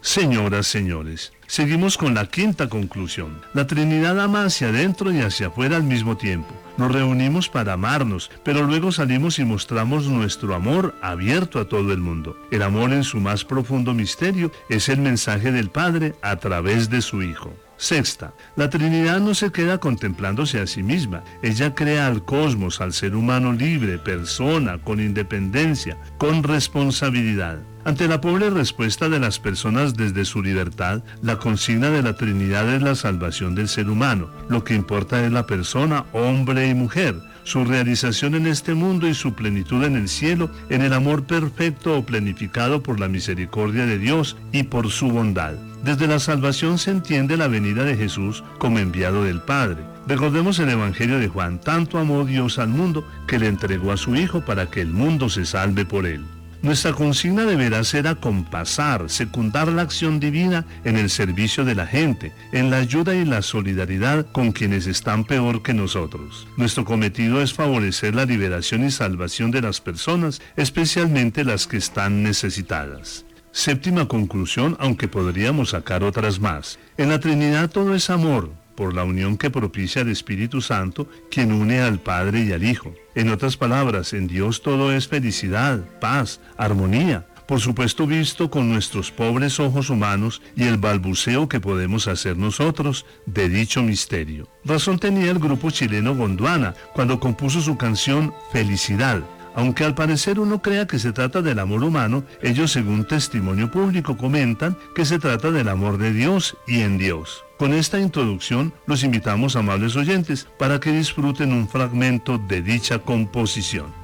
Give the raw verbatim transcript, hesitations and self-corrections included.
Señoras, señores, seguimos con la quinta conclusión. La Trinidad ama hacia adentro y hacia afuera al mismo tiempo. Nos reunimos para amarnos, pero luego salimos y mostramos nuestro amor abierto a todo el mundo. El amor en su más profundo misterio es el mensaje del Padre a través de su Hijo. Sexta, la Trinidad no se queda contemplándose a sí misma. Ella crea al cosmos, al ser humano libre, persona, con independencia, con responsabilidad. Ante la pobre respuesta de las personas desde su libertad, la consigna de la Trinidad es la salvación del ser humano. Lo que importa es la persona, hombre y mujer, su realización en este mundo y su plenitud en el cielo, en el amor perfecto o planificado por la misericordia de Dios y por su bondad. Desde la salvación se entiende la venida de Jesús como enviado del Padre. Recordemos el Evangelio de Juan: tanto amó Dios al mundo que le entregó a su Hijo para que el mundo se salve por él. Nuestra consigna deberá ser acompasar, secundar la acción divina en el servicio de la gente, en la ayuda y la solidaridad con quienes están peor que nosotros. Nuestro cometido es favorecer la liberación y salvación de las personas, especialmente las que están necesitadas. Séptima conclusión, aunque podríamos sacar otras más. En la Trinidad todo es amor, por la unión que propicia el Espíritu Santo, quien une al Padre y al Hijo. En otras palabras, en Dios todo es felicidad, paz, armonía, por supuesto visto con nuestros pobres ojos humanos y el balbuceo que podemos hacer nosotros de dicho misterio. Razón tenía el grupo chileno Gondwana cuando compuso su canción Felicidad. Aunque al parecer uno crea que se trata del amor humano, ellos según testimonio público comentan que se trata del amor de Dios y en Dios. Con esta introducción los invitamos, amables oyentes, para que disfruten un fragmento de dicha composición.